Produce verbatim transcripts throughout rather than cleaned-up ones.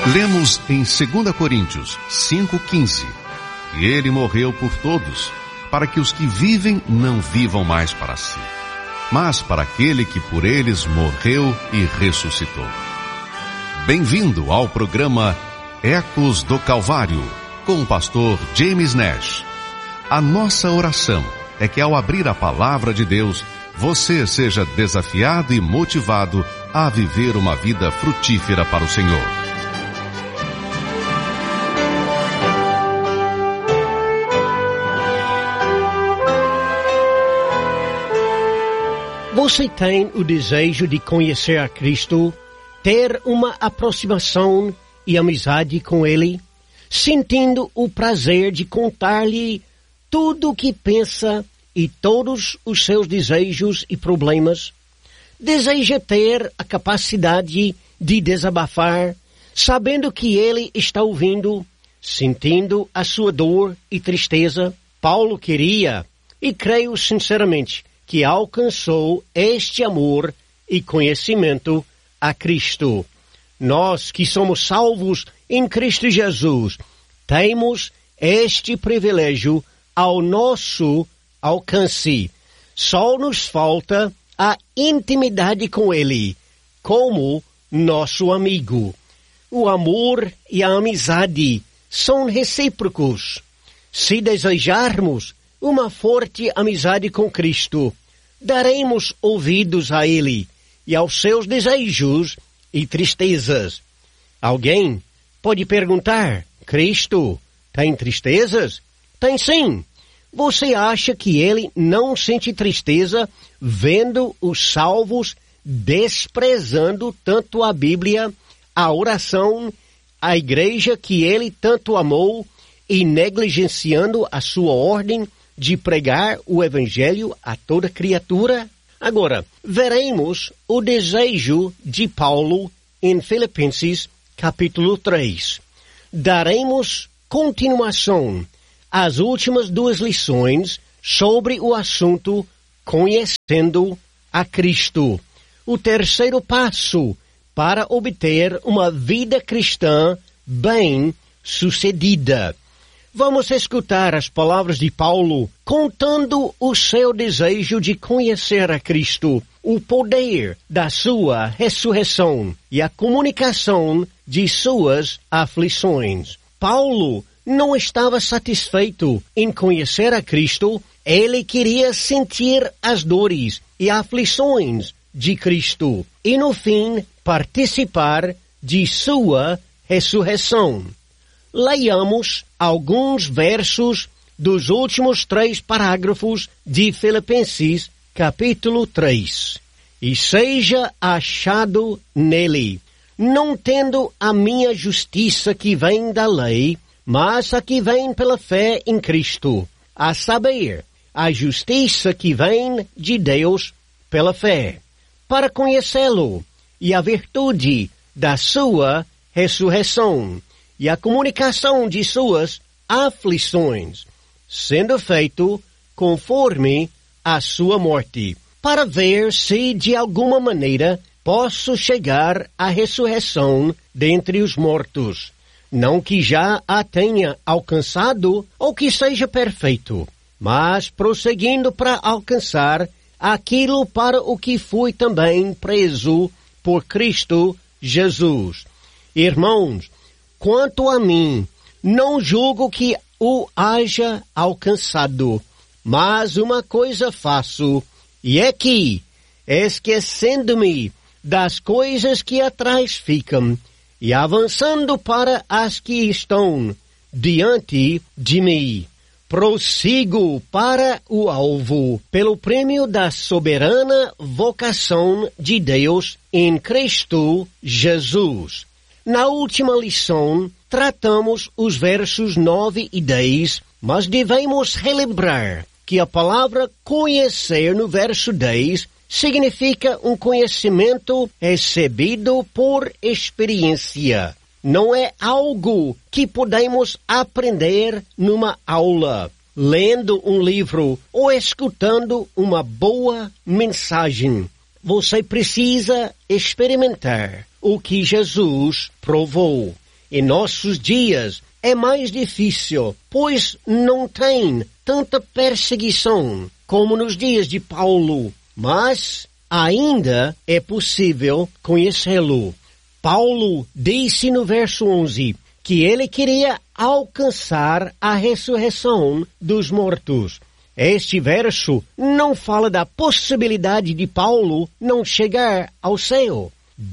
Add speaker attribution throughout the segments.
Speaker 1: Lemos em segunda Coríntios cinco, quinze. E ele morreu por todos, para que os que vivem não vivam mais para si, mas para aquele que por eles morreu e ressuscitou. Bem-vindo ao programa Ecos do Calvário, com o pastor James Nash. A nossa oração é que ao abrir a palavra de Deus, você seja desafiado e motivado a viver uma vida frutífera para o Senhor.
Speaker 2: Você tem o desejo de conhecer a Cristo, ter uma aproximação e amizade com Ele, sentindo o prazer de contar-lhe tudo o que pensa e todos os seus desejos e problemas? Deseja ter a capacidade de desabafar, sabendo que Ele está ouvindo, sentindo a sua dor e tristeza? Paulo queria, e creio sinceramente, que alcançou este amor e conhecimento a Cristo. Nós que somos salvos em Cristo Jesus, temos este privilégio ao nosso alcance. Só nos falta a intimidade com Ele, como nosso amigo. O amor e a amizade são recíprocos. Se desejarmos uma forte amizade com Cristo, daremos ouvidos a Ele e aos seus desejos e tristezas. Alguém pode perguntar: Cristo tem tristezas? Tem sim. Você acha que Ele não sente tristeza vendo os salvos desprezando tanto a Bíblia, a oração, a igreja que Ele tanto amou e negligenciando a sua ordem de pregar o Evangelho a toda criatura? Agora, veremos o desejo de Paulo em Filipenses, capítulo três. Daremos continuação às últimas duas lições sobre o assunto Conhecendo a Cristo. O terceiro passo para obter uma vida cristã bem-sucedida. Vamos escutar as palavras de Paulo contando o seu desejo de conhecer a Cristo, o poder da sua ressurreição e a comunicação de suas aflições. Paulo não estava satisfeito em conhecer a Cristo, ele queria sentir as dores e aflições de Cristo e, no fim, participar de sua ressurreição. Leiamos alguns versos dos últimos três parágrafos de Filipenses, capítulo três. E seja achado nele, não tendo a minha justiça que vem da lei, mas a que vem pela fé em Cristo, a saber, a justiça que vem de Deus pela fé, para conhecê-lo e a virtude da sua ressurreição, e a comunicação de suas aflições, sendo feito conforme a sua morte, para ver se de alguma maneira posso chegar à ressurreição dentre os mortos. Não que já a tenha alcançado ou que seja perfeito, mas prosseguindo para alcançar aquilo para o que fui também preso por Cristo Jesus. Irmãos, quanto a mim, não julgo que o haja alcançado, mas uma coisa faço, e é que, esquecendo-me das coisas que atrás ficam, e avançando para as que estão diante de mim, prossigo para o alvo, pelo prêmio da soberana vocação de Deus em Cristo Jesus. Na última lição, tratamos os versos nove e dez, mas devemos relembrar que a palavra conhecer no verso dez significa um conhecimento recebido por experiência. Não é algo que podemos aprender numa aula, lendo um livro ou escutando uma boa mensagem. Você precisa experimentar o que Jesus provou. Em nossos dias é mais difícil, pois não tem tanta perseguição como nos dias de Paulo, mas ainda é possível conhecê-lo. Paulo disse no verso onze que ele queria alcançar a ressurreição dos mortos. Este verso não fala da possibilidade de Paulo não chegar ao céu.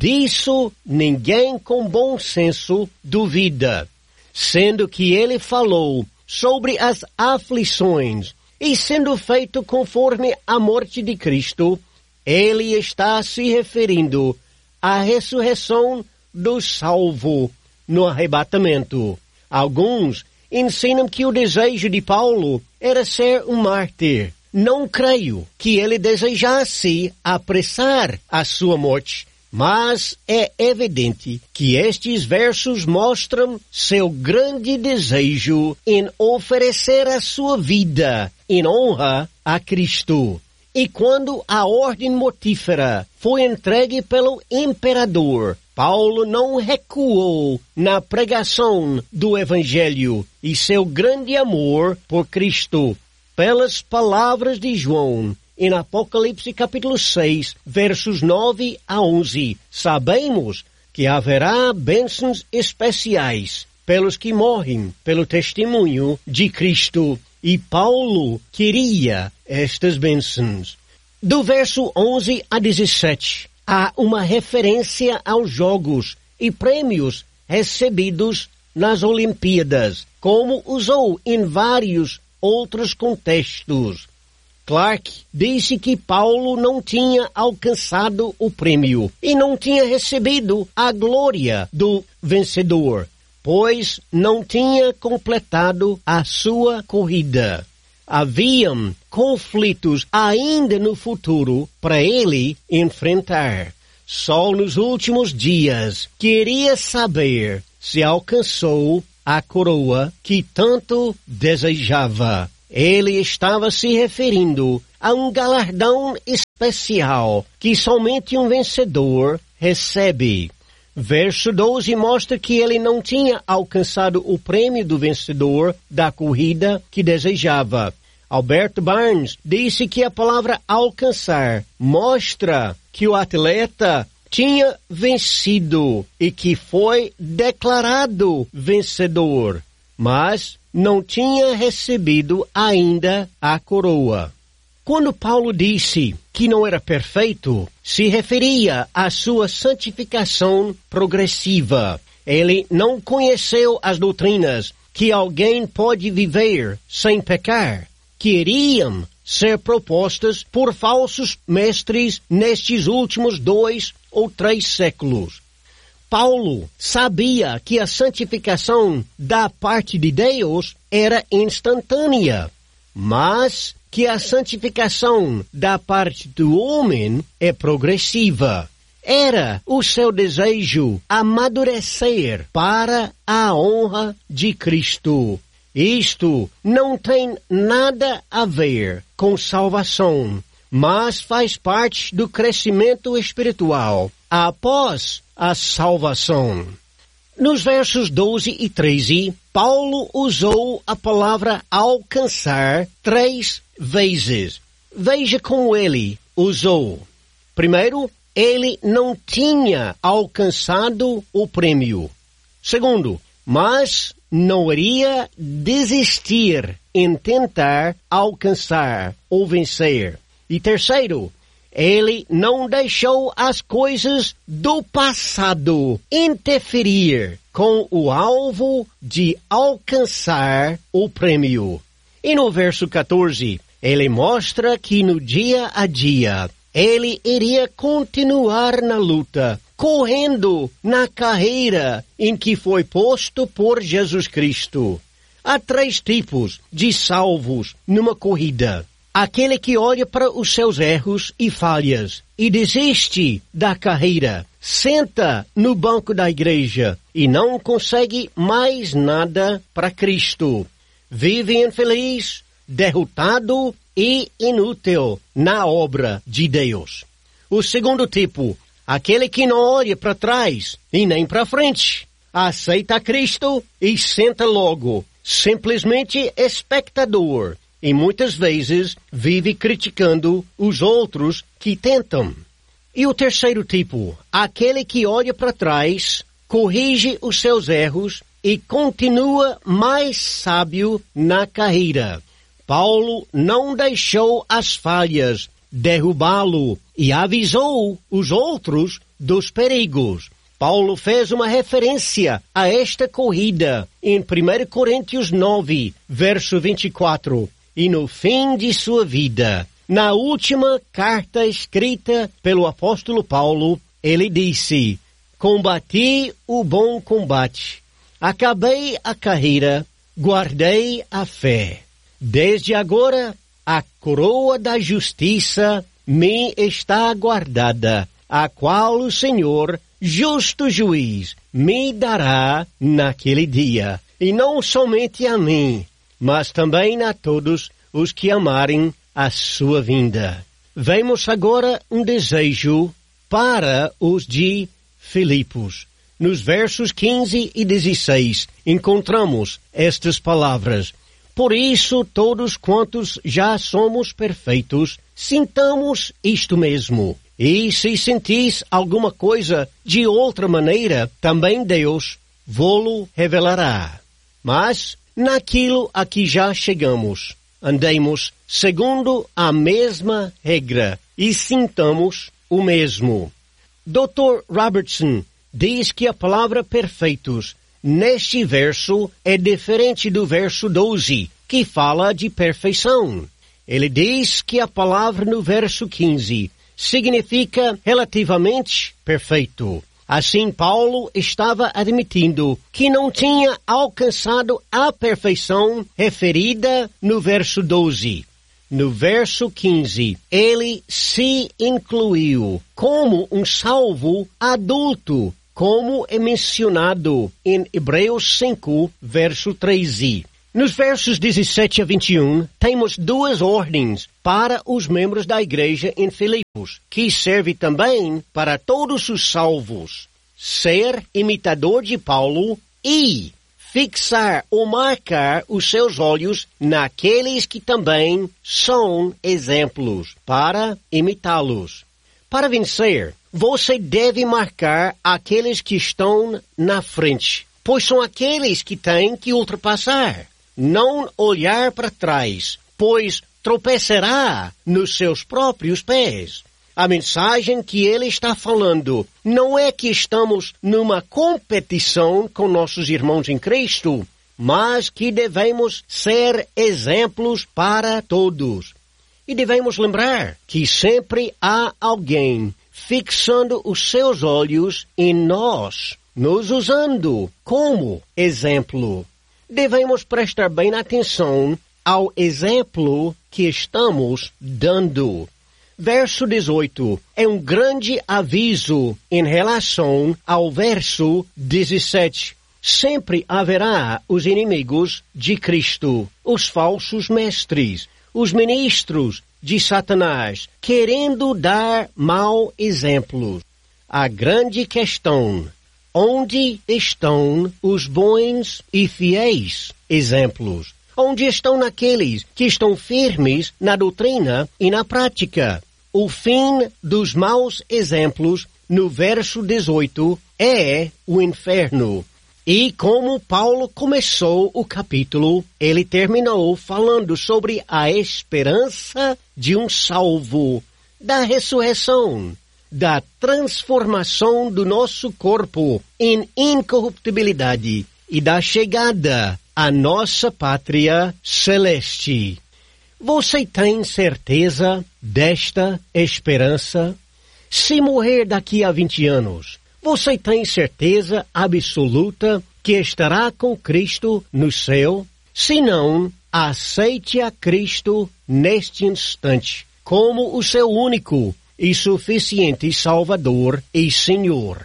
Speaker 2: Disso ninguém com bom senso duvida, sendo que ele falou sobre as aflições e sendo feito conforme a morte de Cristo, ele está se referindo à ressurreição do salvo no arrebatamento. Alguns ensinam que o desejo de Paulo era ser um mártir. Não creio que ele desejasse apressar a sua morte, mas é evidente que estes versos mostram seu grande desejo em oferecer a sua vida em honra a Cristo. E quando a ordem mortífera foi entregue pelo imperador, Paulo não recuou na pregação do Evangelho e seu grande amor por Cristo. Pelas palavras de João, em Apocalipse capítulo seis, versos nove a onze, sabemos que haverá bênçãos especiais pelos que morrem pelo testemunho de Cristo. E Paulo queria estas bênçãos. Do verso onze a dezessete, há uma referência aos jogos e prêmios recebidos nas Olimpíadas, como usou em vários outros contextos. Clark disse que Paulo não tinha alcançado o prêmio e não tinha recebido a glória do vencedor, pois não tinha completado a sua corrida. Haviam conflitos ainda no futuro para ele enfrentar. Só nos últimos dias queria saber se alcançou a coroa que tanto desejava. Ele estava se referindo a um galardão especial que somente um vencedor recebe. Verso doze mostra que ele não tinha alcançado o prêmio do vencedor da corrida que desejava. Alberto Barnes disse que a palavra alcançar mostra que o atleta tinha vencido e que foi declarado vencedor, mas não tinha recebido ainda a coroa. Quando Paulo disse que não era perfeito, se referia à sua santificação progressiva. Ele não conheceu as doutrinas que alguém pode viver sem pecar, que iriam ser propostas por falsos mestres nestes últimos dois ou três séculos. Paulo sabia que a santificação da parte de Deus era instantânea, mas que a santificação da parte do homem é progressiva. Era o seu desejo amadurecer para a honra de Cristo. Isto não tem nada a ver com salvação, mas faz parte do crescimento espiritual após a salvação. Nos versos doze e treze, Paulo usou a palavra alcançar três vezes. Veja como ele usou. Primeiro, ele não tinha alcançado o prêmio. Segundo, mas não iria desistir em tentar alcançar ou vencer. E terceiro, ele não deixou as coisas do passado interferir com o alvo de alcançar o prêmio. E no verso quatorze, ele mostra que no dia a dia, ele iria continuar na luta, correndo na carreira em que foi posto por Jesus Cristo. Há três tipos de salvos numa corrida. Aquele que olha para os seus erros e falhas e desiste da carreira, senta no banco da igreja e não consegue mais nada para Cristo. Vive infeliz, derrotado e inútil na obra de Deus. O segundo tipo, aquele que não olha para trás e nem para frente. aceita Cristo e senta logo, simplesmente espectador, e muitas vezes vive criticando os outros que tentam. E o terceiro tipo, aquele que olha para trás, corrige os seus erros e continua mais sábio na carreira. Paulo não deixou as falhas derrubá-lo e avisou os outros dos perigos. Paulo fez uma referência a esta corrida em primeira Coríntios nove, verso vinte e quatro. E no fim de sua vida, na última carta escrita pelo apóstolo Paulo, ele disse: combati o bom combate, acabei a carreira, guardei a fé. Desde agora, a coroa da justiça me está guardada, a qual o Senhor, justo juiz, me dará naquele dia. E não somente a mim, mas também a todos os que amarem a sua vinda. Vemos agora um desejo para os de Filipos. Nos versos quinze e dezesseis, encontramos estas palavras: por isso, todos quantos já somos perfeitos, sintamos isto mesmo. E se sentis alguma coisa de outra maneira, também Deus vô-lo revelará. Mas, naquilo a que já chegamos, andemos segundo a mesma regra e sintamos o mesmo. doutor Robertson diz que a palavra perfeitos neste verso é diferente do verso doze, que fala de perfeição. Ele diz que a palavra no verso quinze significa relativamente perfeito. Assim, Paulo estava admitindo que não tinha alcançado a perfeição referida no verso doze. No verso quinze, ele se incluiu como um salvo adulto, como é mencionado em Hebreus cinco, verso treze. Nos versos dezessete a vinte e um, temos duas ordens para os membros da igreja em Filipos, que serve também para todos os salvos: ser imitador de Paulo e fixar ou marcar os seus olhos naqueles que também são exemplos, para imitá-los. Para vencer, você deve marcar aqueles que estão na frente, pois são aqueles que têm que ultrapassar. Não olhar para trás, pois tropeçará nos seus próprios pés. A mensagem que ele está falando não é que estamos numa competição com nossos irmãos em Cristo, mas que devemos ser exemplos para todos. E devemos lembrar que sempre há alguém fixando os seus olhos em nós, nos usando como exemplo. Devemos prestar bem atenção ao exemplo que estamos dando. Verso dezoito é um grande aviso em relação ao verso dezessete. Sempre haverá os inimigos de Cristo, os falsos mestres, os ministros de Satanás, querendo dar mau exemplo. A grande questão: onde estão os bons e fiéis exemplos? Onde estão aqueles que estão firmes na doutrina e na prática? O fim dos maus exemplos, no verso dezoito, é o inferno. E como Paulo começou o capítulo, ele terminou falando sobre a esperança de um salvo, da ressurreição, da transformação do nosso corpo em incorruptibilidade e da chegada à nossa pátria celeste. Você tem certeza desta esperança? Se morrer daqui a vinte anos, você tem certeza absoluta que estará com Cristo no céu? Se não, aceite a Cristo neste instante como o seu único e suficiente Salvador e Senhor.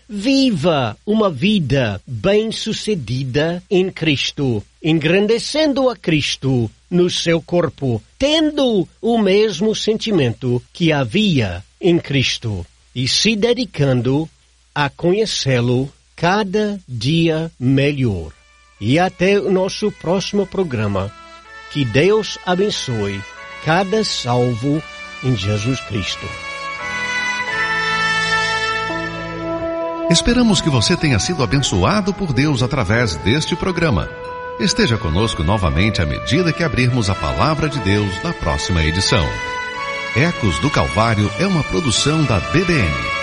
Speaker 2: Viva uma vida bem-sucedida em Cristo, engrandecendo a Cristo no seu corpo, tendo o mesmo sentimento que havia em Cristo e se dedicando a conhecê-lo cada dia melhor. E até o nosso próximo programa. Que Deus abençoe cada salvo em Jesus Cristo.
Speaker 1: Esperamos que você tenha sido abençoado por Deus através deste programa. Esteja conosco novamente à medida que abrirmos a Palavra de Deus na próxima edição. Ecos do Calvário é uma produção da B B N.